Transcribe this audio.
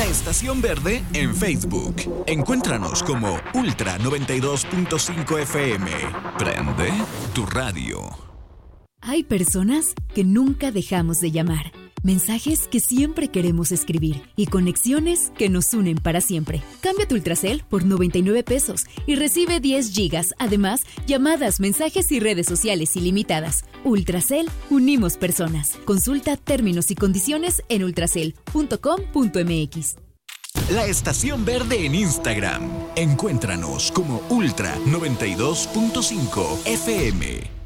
Estación Verde en Facebook. Encuéntranos como Ultra 92.5 FM. Prende tu radio. Hay personas que nunca dejamos de llamar. Mensajes que siempre queremos escribir y conexiones que nos unen para siempre. Cambia tu Ultracel por 99 pesos y recibe 10 gigas. Además, llamadas, mensajes y redes sociales ilimitadas. Ultracel, unimos personas. Consulta términos y condiciones en ultracel.com.mx. La Estación Verde en Instagram. Encuéntranos como Ultra 92.5 FM.